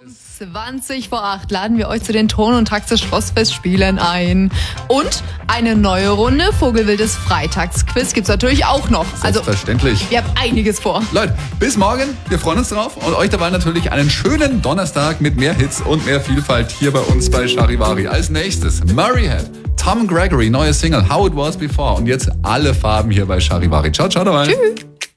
20 vor 8 laden wir euch zu den Ton- und Taxe Schlossfestspielen ein. Und eine neue Runde Vogelwildes Freitagsquiz gibt's natürlich auch noch. Selbstverständlich. Also, wir haben einiges vor. Leute, bis morgen. Wir freuen uns drauf. Und euch dabei natürlich einen schönen Donnerstag mit mehr Hits und mehr Vielfalt hier bei uns bei Charivari. Als nächstes Murrayhead, Tom Gregory, neue Single How It Was Before. Und jetzt alle Farben hier bei Charivari. Ciao, ciao dabei. Tschüss.